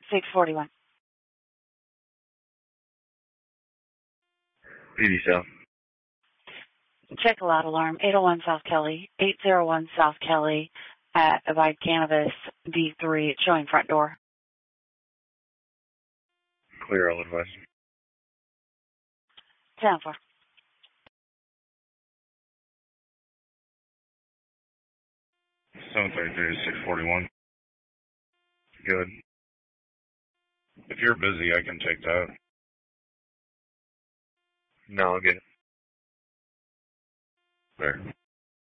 641. PD South. Check a loud alarm. 801 South Kelly. 801 South Kelly at Abide Cannabis D3 showing front door. Clear, all advice. 10-4. 733 to 641. Good. If you're busy, I can take that. No, I'll get it. There.